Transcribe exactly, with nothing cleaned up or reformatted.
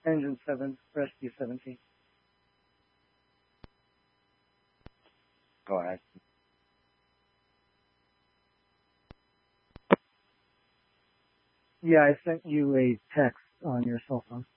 Engine seven, Rescue seventeen. Go ahead. Yeah, I sent you a text on your cell phone.